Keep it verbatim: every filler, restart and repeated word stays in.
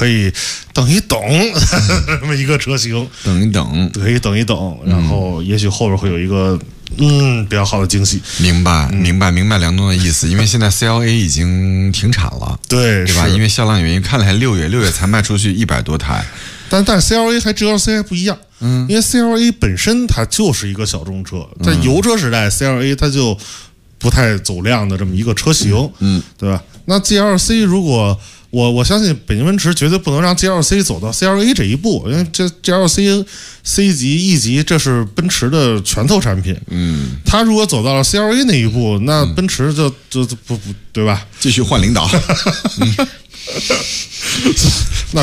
可以等一等这么一个车型， 等一等， 可以等一等，然后也许后边会有一个嗯比较好的惊喜。 明白，明白，明白梁东的意思，因为现在 C L A 已经停产了， 对， 对吧？因为销量原因，看来六月六月才卖出去一百多台。 但但 C L A 还 G L C 还不一样，嗯，因为 C L A 本身它就是一个小众车，在油车时代 C L A 它就不太走量的这么一个车型，嗯，对吧？那 G L C 如果我我相信北京奔驰绝对不能让 G L C 走到 C L A 这一步，因为这 G L C C 级 E 级这是奔驰的拳头产品，嗯，它如果走到了 C L A 那一步，那奔驰就就不不对吧？ 继续换领导。嗯那